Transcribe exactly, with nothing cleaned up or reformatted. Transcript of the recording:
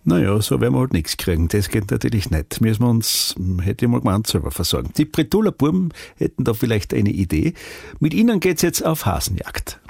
Naja, so werden wir halt nichts kriegen. Das geht natürlich nicht. Müssen wir uns, hätte ich mal gemeint, selber versorgen. Die Brituler Buben hätten da vielleicht eine Idee. Mit ihnen geht's jetzt auf Hasenjagd.